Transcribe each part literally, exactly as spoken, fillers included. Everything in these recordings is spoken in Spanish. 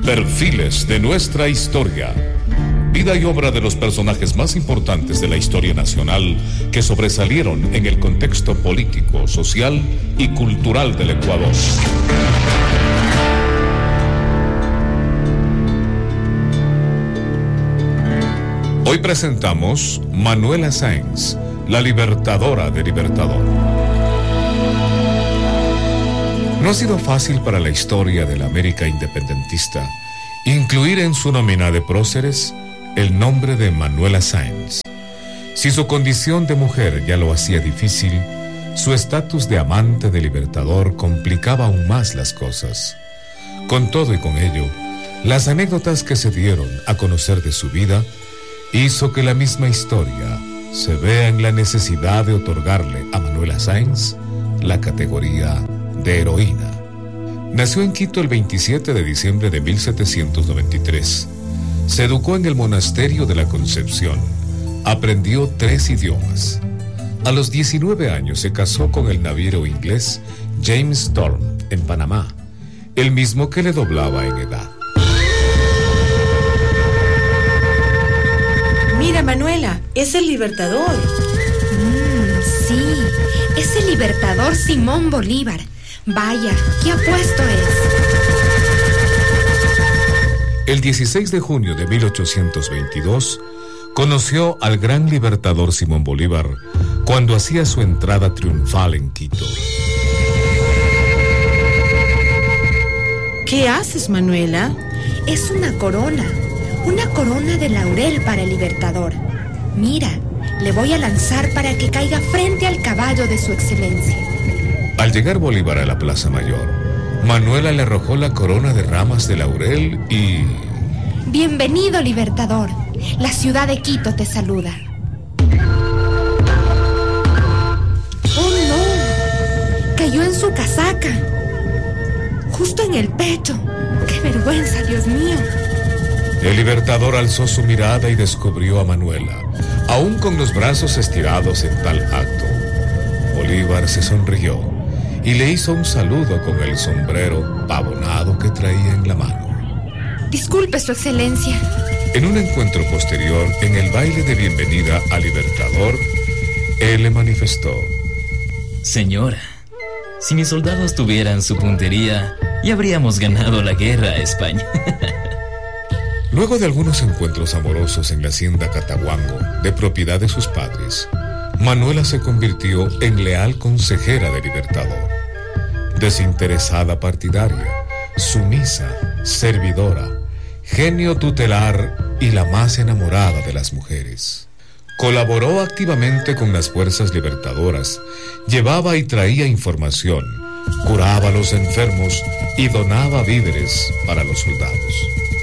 Perfiles de nuestra historia. Vida y obra de los personajes más importantes de la historia nacional que sobresalieron en el contexto político, social y cultural del Ecuador. Hoy presentamos Manuela Sáenz, la libertadora de Libertador. No ha sido fácil para la historia de la América independentista incluir en su nómina de próceres el nombre de Manuela Sáenz. Si su condición de mujer ya lo hacía difícil, su estatus de amante de Libertador complicaba aún más las cosas. Con todo y con ello, las anécdotas que se dieron a conocer de su vida hizo que la misma historia se vea en la necesidad de otorgarle a Manuela Sáenz la categoría de heroína. Nació en Quito el veintisiete de diciembre de mil setecientos noventa y tres. Se educó en el monasterio de la Concepción. Aprendió tres idiomas. A los diecinueve años se casó con el naviero inglés James Storm en Panamá, el mismo que le doblaba en edad. Mira, Manuela, es el Libertador. Mm, sí, es el Libertador Simón Bolívar. Vaya, qué apuesto es. El dieciséis de junio de mil ochocientos veintidós conoció al gran libertador Simón Bolívar cuando hacía su entrada triunfal en Quito. ¿Qué haces, Manuela? Es una corona, una corona de laurel para el Libertador. Mira, le voy a lanzar para que caiga frente al caballo de su excelencia. Al llegar Bolívar a la Plaza Mayor, Manuela le arrojó la corona de ramas de laurel y... Bienvenido, Libertador. La ciudad de Quito te saluda. ¡Oh, no! Cayó en su casaca. Justo en el pecho. ¡Qué vergüenza, Dios mío! El Libertador alzó su mirada y descubrió a Manuela, aún con los brazos estirados en tal acto. Bolívar se sonrió y le hizo un saludo con el sombrero pavonado que traía en la mano. Disculpe, su excelencia. En un encuentro posterior, en el baile de bienvenida al Libertador, él le manifestó: Señora, si mis soldados tuvieran su puntería, ya habríamos ganado la guerra a España. Luego de algunos encuentros amorosos en la hacienda Cataguango, de propiedad de sus padres, Manuela se convirtió en leal consejera del Libertador. Desinteresada partidaria, sumisa, servidora, genio tutelar y la más enamorada de las mujeres. Colaboró activamente con las fuerzas libertadoras, llevaba y traía información, curaba a los enfermos y donaba víveres para los soldados.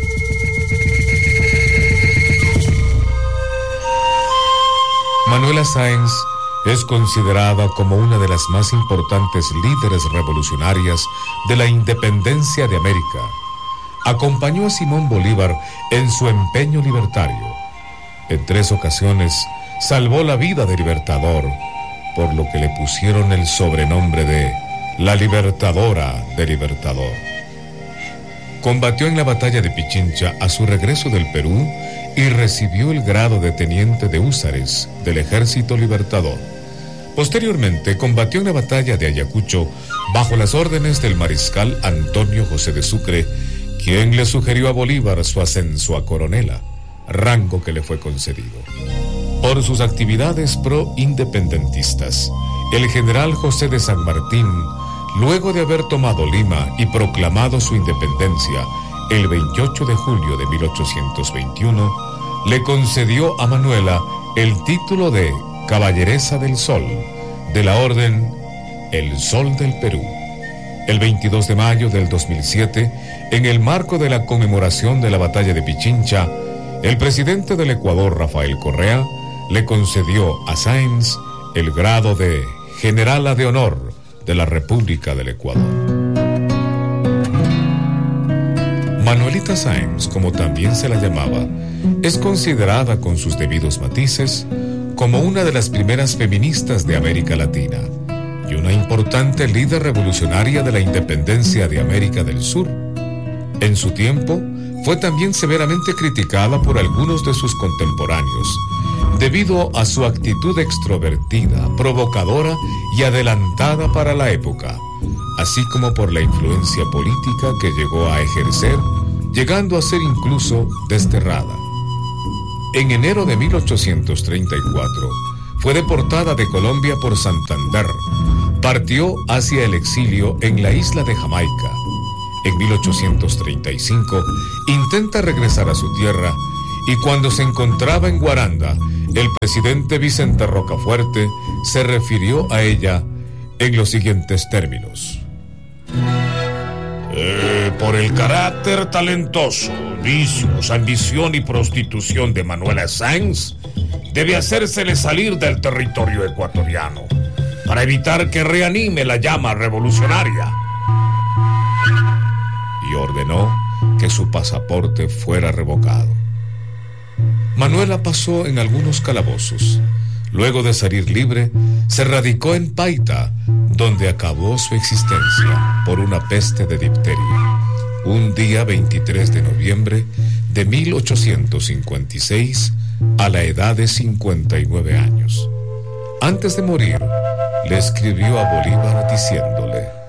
Manuela Sáenz es considerada como una de las más importantes líderes revolucionarias de la independencia de América. Acompañó a Simón Bolívar en su empeño libertario. En tres ocasiones salvó la vida del Libertador, por lo que le pusieron el sobrenombre de la Libertadora de Libertador. Combatió en la batalla de Pichincha a su regreso del Perú y recibió el grado de teniente de húsares del Ejército Libertador. Posteriormente combatió en la batalla de Ayacucho bajo las órdenes del mariscal Antonio José de Sucre, quien le sugirió a Bolívar su ascenso a coronela, rango que le fue concedido. Por sus actividades pro-independentistas, el general José de San Martín, luego de haber tomado Lima y proclamado su independencia el veintiocho de julio de mil ochocientos veintiuno, le concedió a Manuela el título de Caballeresa del Sol, de la Orden El Sol del Perú. El veintidós de mayo del dos mil siete, en el marco de la conmemoración de la batalla de Pichincha, el presidente del Ecuador, Rafael Correa, le concedió a Sáenz el grado de Generala de Honor de la República del Ecuador. Manuelita Sáenz, como también se la llamaba, es considerada con sus debidos matices como una de las primeras feministas de América Latina y una importante líder revolucionaria de la independencia de América del Sur. En su tiempo, fue también severamente criticada por algunos de sus contemporáneos, debido a su actitud extrovertida, provocadora y adelantada para la época, así como por la influencia política que llegó a ejercer, llegando a ser incluso desterrada. En enero de mil ochocientos treinta y cuatro, fue deportada de Colombia por Santander. Partió hacia el exilio en la isla de Jamaica. En mil ochocientos treinta y cinco, intenta regresar a su tierra y cuando se encontraba en Guaranda, el presidente Vicente Rocafuerte se refirió a ella en los siguientes términos. Eh, por el carácter talentoso, vicios, ambición y prostitución de Manuela Sáenz, debe hacérsele salir del territorio ecuatoriano para evitar que reanime la llama revolucionaria. Y ordenó que su pasaporte fuera revocado. Manuela pasó en algunos calabozos. Luego de salir libre, se radicó en Paita, donde acabó su existencia por una peste de difteria, un día veintitrés de noviembre de mil ochocientos cincuenta y seis, a la edad de cincuenta y nueve años. Antes de morir, le escribió a Bolívar diciéndole: